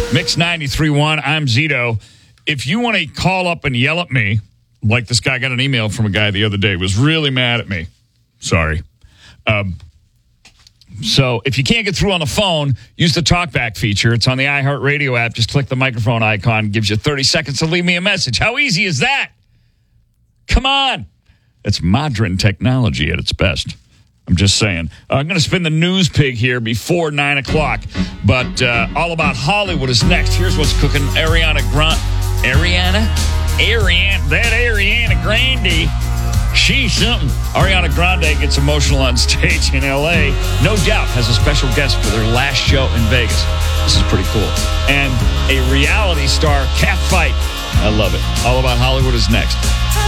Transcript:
Mix 93.1, I'm Zito. If you want to call up and yell at me, like this guy got an email from a guy the other day, was really mad at me. Sorry. So if you can't get through on the phone, use the TalkBack feature. It's on the iHeartRadio app. Just click the microphone icon. Gives you 30 seconds to leave me a message. How easy is that? Come on. It's modern technology at its best. I'm just saying. I'm going to spin the news pig here before 9 o'clock. But All About Hollywood is next. Here's what's cooking. Ariana Grande. She's something. Ariana Grande gets emotional on stage in L.A. No Doubt has a special guest for their last show in Vegas. This is pretty cool. And a reality star cat fight. I love it. All About Hollywood is next.